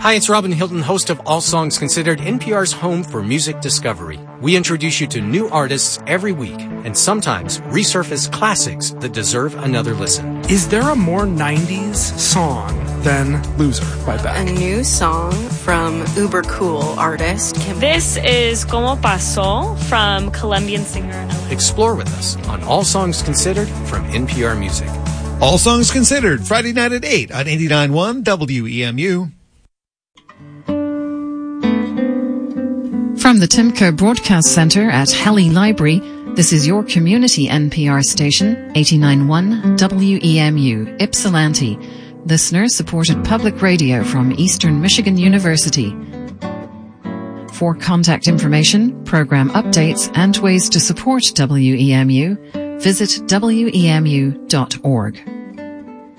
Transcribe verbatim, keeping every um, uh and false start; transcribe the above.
Hi, it's Robin Hilton, host of All Songs Considered, N P R's home for music discovery. We introduce you to new artists every week and sometimes resurface classics that deserve another listen. Is there a more nineties song than Loser by Beck? A new song from uber cool artist Kim. This is Como Pasó from Colombian singer Ella. Explore with us on All Songs Considered from N P R Music. All Songs Considered, Friday night at eight on eighty-nine point one W E M U. From the Timco Broadcast Center at Halley Library, this is your community N P R station, eighty-nine point one W E M U, Ypsilanti, listener-supported public radio from Eastern Michigan University. For contact information, program updates, and ways to support W E M U, visit W E M U dot org.